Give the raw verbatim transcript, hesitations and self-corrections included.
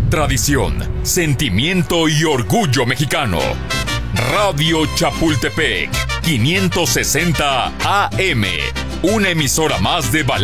tradición, sentimiento y orgullo mexicano. Radio Chapultepec, quinientos sesenta A M, una emisora más de Balance.